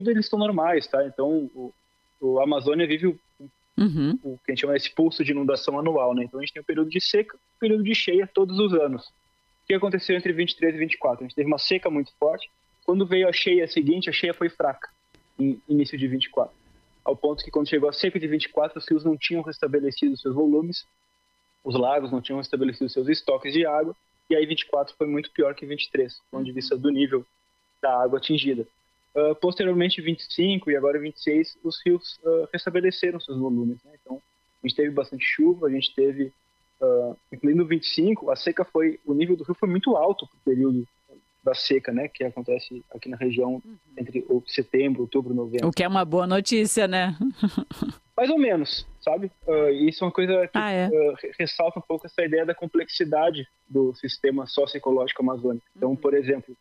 eles estão normais, tá? Então, a Amazônia vive o que a gente chama esse pulso de inundação anual, né? Então, a gente tem o período de seca e o período de cheia todos os anos. O que aconteceu entre 23 e 24? A gente teve uma seca muito forte. Quando veio a cheia seguinte, a cheia foi fraca, em início de 24. Ao ponto que, quando chegou a seca de 24, os rios não tinham restabelecido seus volumes, os lagos não tinham restabelecido seus estoques de água, e aí 24 foi muito pior que 23, do ponto de vista do nível da água atingida. Posteriormente, 25 e agora 26, os rios restabeleceram seus volumes, né? Então, a gente teve bastante chuva, a gente teve, incluindo 25, o nível do rio foi muito alto para o período da seca, né, que acontece aqui na região entre setembro, outubro, novembro. O que é uma boa notícia, né? Mais ou menos, sabe? Isso é uma coisa que ressalta um pouco essa ideia da complexidade do sistema socioecológico amazônico. Então, por exemplo,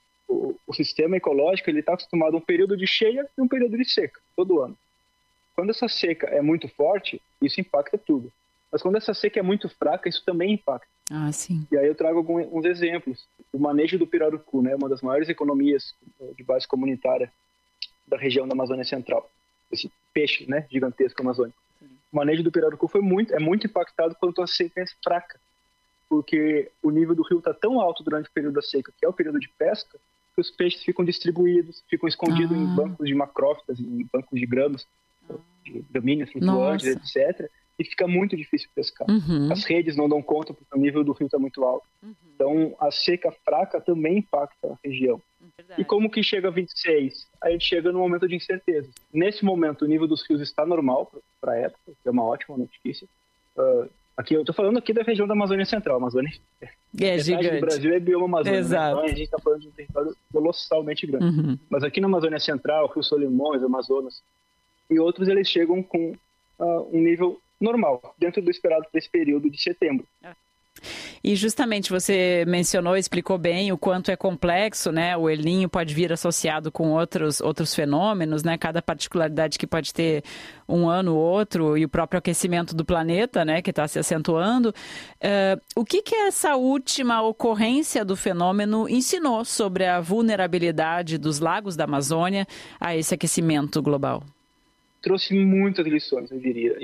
o sistema ecológico ele está acostumado a um período de cheia e um período de seca, todo ano. Quando essa seca é muito forte, isso impacta tudo. Mas quando essa seca é muito fraca, isso também impacta. Sim. E aí eu trago alguns exemplos. O manejo do pirarucu, né, uma das maiores economias de base comunitária da região da Amazônia Central. Esse peixe, né, gigantesco amazônico. O manejo do pirarucu é muito impactado quando a seca é fraca, porque o nível do rio está tão alto durante o período da seca, que é o período de pesca, que os peixes ficam distribuídos, ficam escondidos em bancos de macrófitas, em bancos de gramas, de gramíneas flutuantes, etc., e fica muito difícil pescar. As redes não dão conta porque o nível do rio está muito alto. Então, a seca fraca também impacta a região. E como que chega a 26? A gente chega num momento de incerteza. Nesse momento, o nível dos rios está normal para a época, que é uma ótima notícia. Aqui, eu estou falando aqui da região da Amazônia Central. A Amazônia gigante. do Brasil é bioma Amazônia. Exato. Né? Então, a gente está falando de um território colossalmente grande. Mas aqui na Amazônia Central, Rio Solimões, Amazonas e outros, eles chegam com um nível normal, dentro do esperado para esse período de setembro. E justamente você mencionou, explicou bem o quanto é complexo, né? O El Niño pode vir associado com outros fenômenos, né? Cada particularidade que pode ter um ano ou outro, e o próprio aquecimento do planeta, né? Que está se acentuando. O que essa última ocorrência do fenômeno ensinou sobre a vulnerabilidade dos lagos da Amazônia a esse aquecimento global? Trouxe muitas lições, eu diria.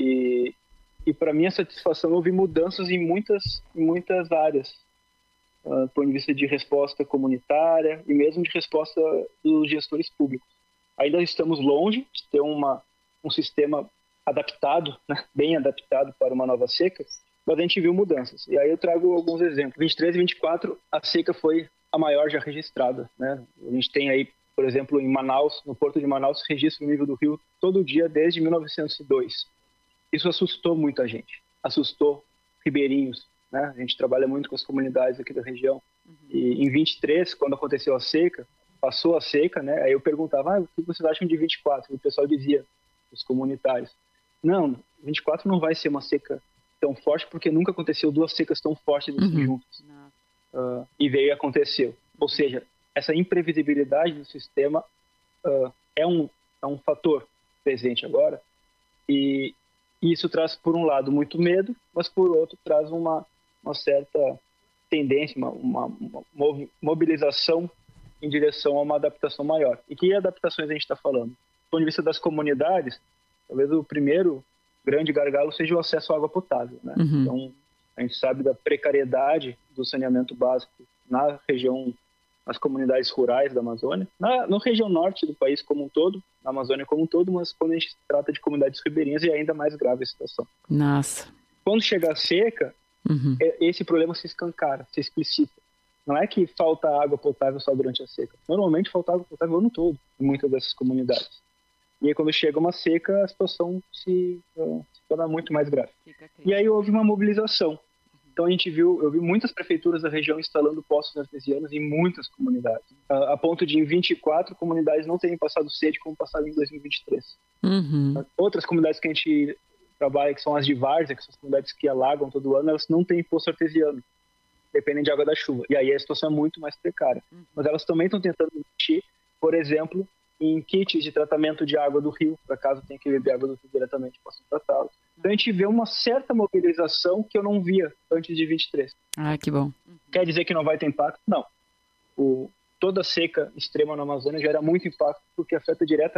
E para minha satisfação, houve mudanças em muitas áreas, do ponto de vista de resposta comunitária e mesmo de resposta dos gestores públicos. Ainda estamos longe de ter um sistema adaptado, né, bem adaptado para uma nova seca, mas a gente viu mudanças. E aí eu trago alguns exemplos. 23 e 24, a seca foi a maior já registrada, né? A gente tem aí, por exemplo, em Manaus, no porto de Manaus, registra o nível do rio todo dia desde 1902. Isso assustou muita gente, assustou ribeirinhos, né? A gente trabalha muito com as comunidades aqui da região. E em 23, quando aconteceu a seca, passou a seca, né? Aí eu perguntava, o que vocês acham de 24? E o pessoal dizia, os comunitários, não, 24 não vai ser uma seca tão forte, porque nunca aconteceu duas secas tão fortes assim juntas. E veio e aconteceu. Ou seja, essa imprevisibilidade do sistema é um fator presente agora, e isso traz, por um lado, muito medo, mas, por outro, traz uma certa tendência, uma mobilização em direção a uma adaptação maior. E que adaptações a gente está falando? Do ponto de vista das comunidades, talvez o primeiro grande gargalo seja o acesso à água potável, né? Então, a gente sabe da precariedade do saneamento básico na região, nas comunidades rurais da Amazônia, na região norte do país como um todo, na Amazônia como um todo, mas quando a gente trata de comunidades ribeirinhas é ainda mais grave a situação. Nossa. Quando chega a seca, esse problema se escancara, se explicita. Não é que falta água potável só durante a seca. Normalmente falta água potável o ano todo em muitas dessas comunidades. E aí quando chega uma seca, a situação se torna muito mais grave. E aí houve uma mobilização. Então eu vi muitas prefeituras da região instalando poços artesianos em muitas comunidades, a ponto de em 24 comunidades não terem passado sede como passaram em 2023. Outras comunidades que a gente trabalha, que são as de várzea, que são as comunidades que alagam todo ano, elas não têm poço artesiano, dependem de água da chuva. E aí a situação é muito mais precária. Mas elas também estão tentando investir, por exemplo, em kits de tratamento de água do rio, para caso tenha que beber água do rio diretamente, possam tratá-los. Então a gente vê uma certa mobilização que eu não via antes de 23. Que bom. Quer dizer que não vai ter impacto? Não. toda seca extrema na Amazônia gera muito impacto, porque afeta diretamente